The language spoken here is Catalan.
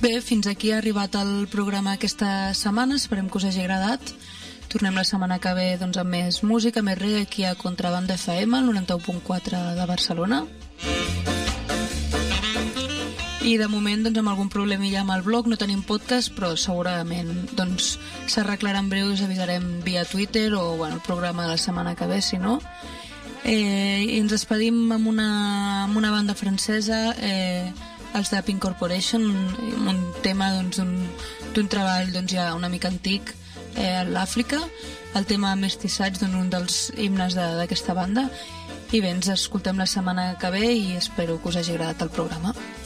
Bé, fins aquí ha arribat el programa aquesta setmana, esperem que us hagi agradat. Tornem la setmana que ve doncs, amb més música, més reggae aquí a Contrabanda FM, el 91.4 de Barcelona. I de moment doncs, amb algun problemilla amb el blog, no tenim podcast, però segurament doncs, s'arreglarà en breu, us avisarem via Twitter o el programa de la setmana que ve, si no. I ens despedim amb una banda francesa, els de Pink Corporation, un tema d'un treball ja una mica antic a l'Àfrica, el tema Mestissatge, un dels himnes d'aquesta banda. I bé, ens escoltem la setmana que ve i espero que us hagi agradat el programa.